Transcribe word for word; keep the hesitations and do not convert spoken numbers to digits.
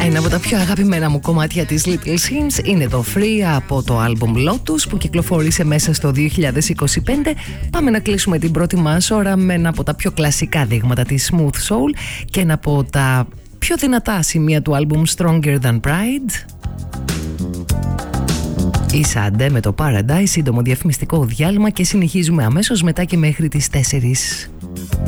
Ένα από τα πιο αγαπημένα μου κομμάτια της Little Sims είναι το Free από το album Lotus που κυκλοφόρησε μέσα στο δύο χιλιάδες είκοσι πέντε. Πάμε να κλείσουμε την πρώτη μας ώρα με ένα από τα πιο κλασικά δείγματα της Smooth Soul και ένα από τα πιο δυνατά σημεία του album Stronger Than Pride. Είσαντε με το Paradise, σύντομο διαφημιστικό διάλειμμα και συνεχίζουμε αμέσως μετά και μέχρι τις τέσσερις.